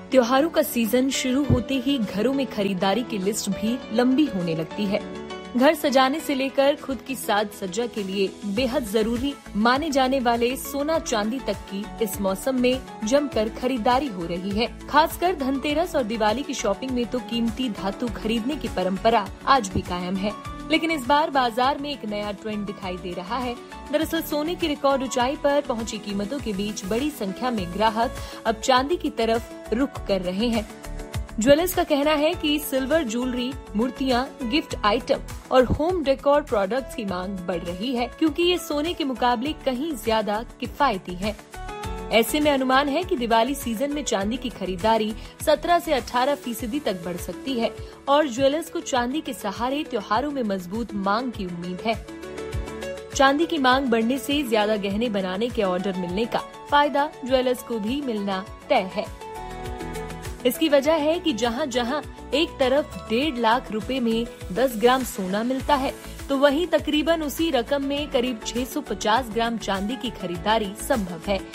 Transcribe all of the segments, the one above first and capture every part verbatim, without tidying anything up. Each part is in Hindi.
त्योहारों का सीजन शुरू होते ही घरों में खरीदारी की लिस्ट भी लंबी होने लगती है। घर सजाने से लेकर खुद की साज सज्जा के लिए बेहद जरूरी माने जाने वाले सोना चांदी तक की इस मौसम में जमकर खरीदारी हो रही है। खासकर धनतेरस और दिवाली की शॉपिंग में तो कीमती धातु खरीदने की परंपरा आज भी कायम है। लेकिन इस बार बाजार में एक नया ट्रेंड दिखाई दे रहा है। दरअसल सोने की रिकॉर्ड ऊंचाई पर पहुंची कीमतों के बीच बड़ी संख्या में ग्राहक अब चांदी की तरफ रुख कर रहे हैं। ज्वेलर्स का कहना है कि सिल्वर ज्वेलरी, मूर्तियां, गिफ्ट आइटम और होम डेकोर प्रोडक्ट्स की मांग बढ़ रही है, क्योंकि ये सोने के मुकाबले कहीं ज्यादा किफायती है। ऐसे में अनुमान है कि दिवाली सीजन में चांदी की खरीदारी सत्रह से अठारह फीसदी तक बढ़ सकती है और ज्वेलर्स को चांदी के सहारे त्योहारों में मजबूत मांग की उम्मीद है। चांदी की मांग बढ़ने से ज्यादा गहने बनाने के ऑर्डर मिलने का फायदा ज्वेलर्स को भी मिलना तय है। इसकी वजह है कि जहां जहां एक तरफ डेढ़ लाख रुपए में दस ग्राम सोना मिलता है, तो वहीं तकरीबन उसी रकम में करीब छह सौ पचास ग्राम चांदी की खरीदारी संभव है।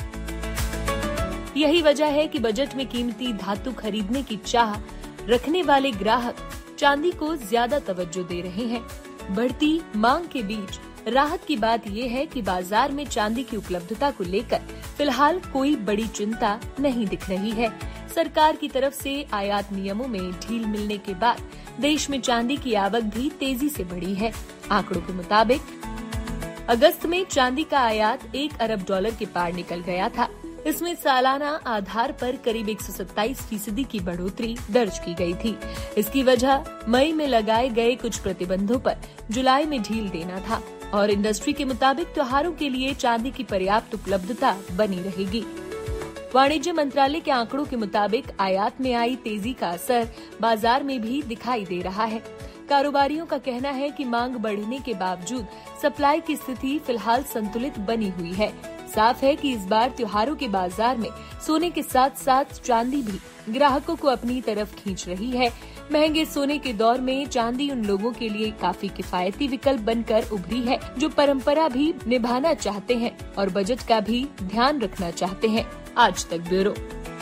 यही वजह है कि बजट में कीमती धातु खरीदने की चाह रखने वाले ग्राहक चांदी को ज्यादा तवज्जो दे रहे हैं। बढ़ती मांग के बीच राहत की बात यह है कि बाजार में चांदी की उपलब्धता को लेकर फिलहाल कोई बड़ी चिंता नहीं दिख रही है। सरकार की तरफ से आयात नियमों में ढील मिलने के बाद देश में चांदी की आवक भी तेजी से बढ़ी है। आंकड़ों के मुताबिक अगस्त में चांदी का आयात एक अरब डॉलर के पार निकल गया था। इसमें सालाना आधार पर करीब एक सौ सत्ताईस फीसदी की बढ़ोतरी दर्ज की गई थी। इसकी वजह मई में लगाए गए कुछ प्रतिबंधों पर जुलाई में ढील देना था और इंडस्ट्री के मुताबिक त्योहारों के लिए चांदी की पर्याप्त उपलब्धता बनी रहेगी। वाणिज्य मंत्रालय के आंकड़ों के मुताबिक आयात में आई तेजी का असर बाजार में भी दिखाई दे रहा है। कारोबारियों का कहना है कि मांग बढ़ने के बावजूद सप्लाई की स्थिति फिलहाल संतुलित बनी हुई है। साफ है कि इस बार त्योहारों के बाजार में सोने के साथ साथ चांदी भी ग्राहकों को अपनी तरफ खींच रही है। महंगे सोने के दौर में चांदी उन लोगों के लिए काफी किफायती विकल्प बनकर उभरी है जो परंपरा भी निभाना चाहते हैं और बजट का भी ध्यान रखना चाहते हैं। आज तक ब्यूरो।